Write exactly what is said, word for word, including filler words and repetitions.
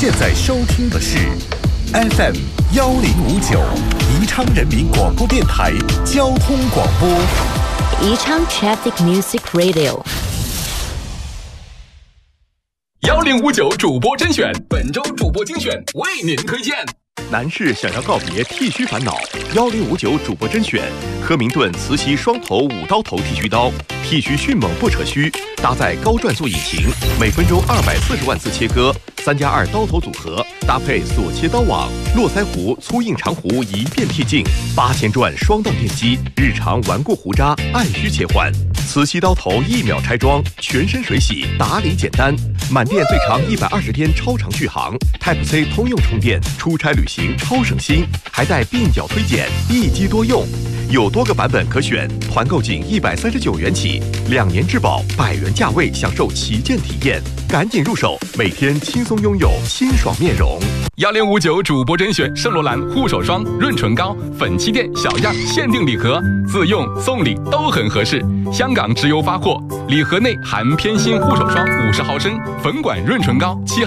现在收听的是 F M 幺零五九宜昌人民广播电台交通广播， 宜昌 Traffic Music Radio。 幺零五九主播甄选，本周主播精选为您推荐。 男士想要告别剃须烦恼，幺零五九主播甄选，科明顿磁吸双头五刀头剃须刀，剃须迅猛不扯须，搭载高转速引擎，每分钟二百四十万次切割，三加二刀头组合，搭配锁切刀网，络腮胡、粗硬长胡一遍剃净，八千转双档电机，日常顽固胡渣按需切换，磁吸刀头一秒拆装，全身水洗，打理简单，满电最长一百二十天超长续航 ，Type C 通用充电，出差旅行超省心，还带鬓角推剪，一机多用。有多个版本可选，团购仅一百三十九元起，两年质保，百元价位享受旗舰体验，赶紧入手，每天轻松拥有清爽面容。 幺零五九主播甄选圣罗兰护手霜、润唇膏、粉气垫小样限定礼盒，自用送礼都很合适。香港直邮发货，礼盒内含偏心护手霜五十毫升、粉管润唇膏七。